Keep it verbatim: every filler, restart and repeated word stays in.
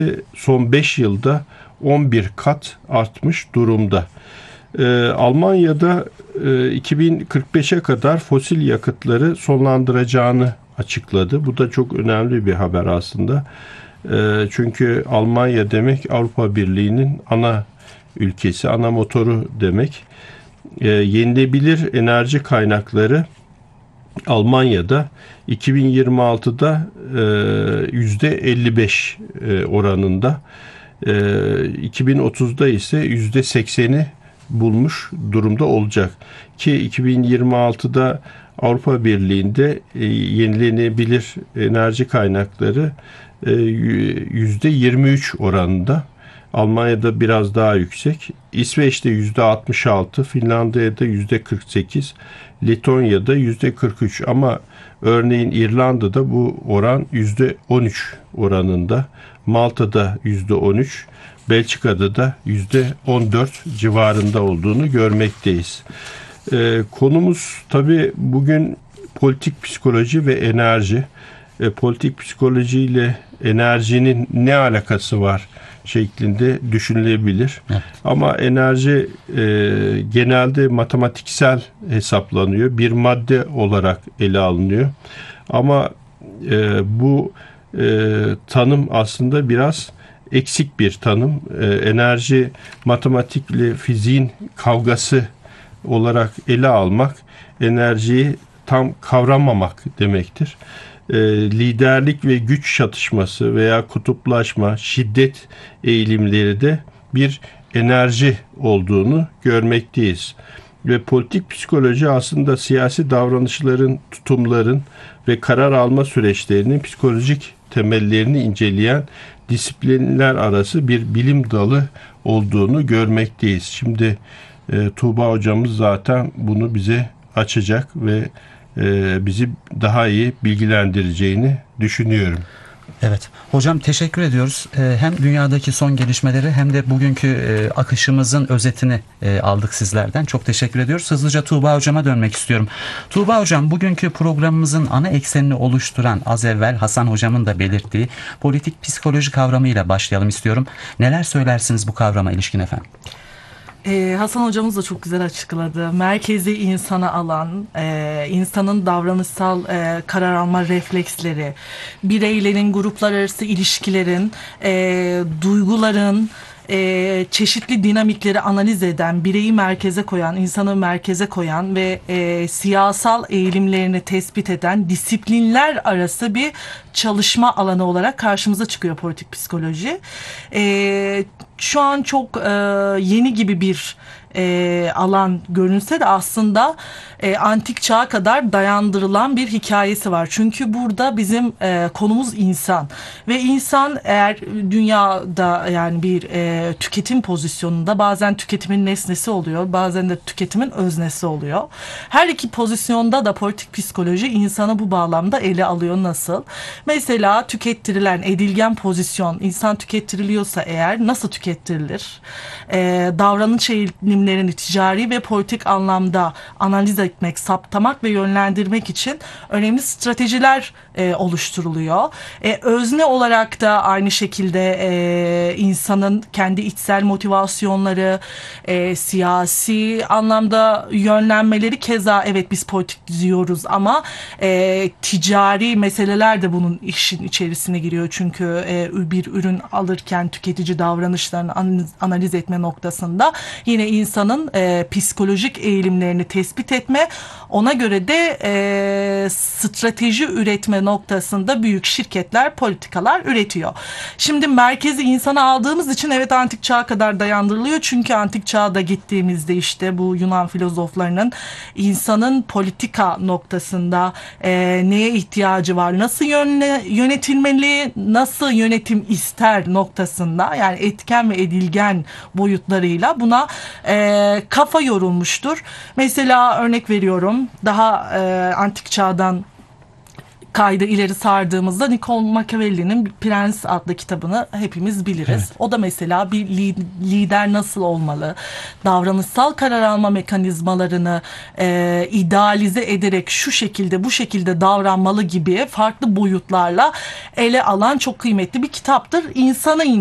son beş yılda on bir kat artmış durumda. Ee, Almanya'da e, iki bin kırk beşe kadar fosil yakıtları sonlandıracağını açıkladı. Bu da çok önemli bir haber aslında. E, çünkü Almanya demek Avrupa Birliği'nin ana ülkesi, ana motoru demek. E, yenilebilir enerji kaynakları Almanya'da iki bin yirmi altıda e, yüzde elli beş e, oranında, e, iki bin otuzda ise yüzde sekseni bulmuş durumda olacak. Ki iki bin yirmi altıda Avrupa Birliği'nde e, yenilenebilir enerji kaynakları e, yüzde yirmi üç oranında. Almanya'da biraz daha yüksek. İsveç'te yüzde altmış altı, Finlandiya'da yüzde kırk sekiz, Letonya'da yüzde kırk üç, ama örneğin İrlanda'da bu oran yüzde on üç oranında, Malta'da yüzde on üç, Belçika'da da yüzde on dört civarında olduğunu görmekteyiz. Ee, konumuz tabii bugün politik psikoloji ve enerji. E, politik psikoloji ile enerjinin ne alakası var şeklinde düşünülebilir. Evet. Ama enerji e, genelde matematiksel hesaplanıyor. Bir madde olarak ele alınıyor. Ama e, bu e, tanım aslında biraz eksik bir tanım. E, enerji matematikle fiziğin kavgası olarak ele almak, enerjiyi tam kavramamak demektir. E, liderlik ve güç çatışması veya kutuplaşma, şiddet eğilimleri de bir enerji olduğunu görmekteyiz. Ve politik psikoloji aslında siyasi davranışların, tutumların ve karar alma süreçlerinin psikolojik temellerini inceleyen disiplinler arası bir bilim dalı olduğunu görmekteyiz. Şimdi e, Tuğba hocamız zaten bunu bize açacak ve e, bizi daha iyi bilgilendireceğini düşünüyorum. Evet. Hocam teşekkür ediyoruz. Ee, hem dünyadaki son gelişmeleri hem de bugünkü e, akışımızın özetini e, aldık sizlerden. Çok teşekkür ediyoruz. Hızlıca Tuğba hocama dönmek istiyorum. Tuğba hocam, bugünkü programımızın ana eksenini oluşturan, az evvel Hasan hocamın da belirttiği politik psikoloji kavramıyla başlayalım istiyorum. Neler söylersiniz bu kavrama ilişkin efendim? Ee, Hasan hocamız da çok güzel açıkladı. Merkezi insana alan, e, insanın davranışsal e, karar alma refleksleri, bireylerin, gruplar arası ilişkilerin, e, duyguların, e, çeşitli dinamikleri analiz eden, bireyi merkeze koyan, insanı merkeze koyan ve e, siyasal eğilimlerini tespit eden disiplinler arası bir çalışma alanı olarak karşımıza çıkıyor politik psikoloji. E, şu an çok e, yeni gibi bir e, alan görünse de aslında e, antik çağa kadar dayandırılan bir hikayesi var. Çünkü burada bizim e, konumuz insan ve insan eğer dünyada yani bir e, tüketim pozisyonunda bazen tüketimin nesnesi oluyor, bazen de tüketimin öznesi oluyor. Her iki pozisyonda da politik psikoloji insanı bu bağlamda ele alıyor. Nasıl? Mesela tükettirilen edilgen pozisyon, insan tükettiriliyorsa eğer nasıl tükettirilir? E, davranış eğilimlerini ticari ve politik anlamda analiz etmek, saptamak ve yönlendirmek için önemli stratejiler e, oluşturuluyor. E, özne olarak da aynı şekilde e, insanın kendi içsel motivasyonları, e, siyasi anlamda yönlenmeleri, keza evet biz politik diyoruz ama e, ticari meseleler de bunun işin içerisine giriyor. Çünkü e, bir ürün alırken tüketici davranışlarını analiz, analiz etme noktasında yine insanın e, psikolojik eğilimlerini tespit etme, ona göre de e, strateji üretme noktasında büyük şirketler politikalar üretiyor. Şimdi merkezi insana aldığımız için evet antik çağa kadar dayandırılıyor. Çünkü antik çağda gittiğimizde işte bu Yunan filozoflarının insanın politika noktasında e, neye ihtiyacı var, nasıl yönle, yönetilmeli, nasıl yönetim ister noktasında, yani etken ve edilgen boyutlarıyla buna e, kafa yorulmuştur. Mesela örnek veriyorum, daha e, antik çağdan kaydı ileri sardığımızda Niccolo Machiavelli'nin Prens adlı kitabını hepimiz biliriz. Evet. O da mesela bir li- lider nasıl olmalı? Davranışsal karar alma mekanizmalarını e, idealize ederek şu şekilde bu şekilde davranmalı gibi farklı boyutlarla ele alan çok kıymetli bir kitaptır. İnsana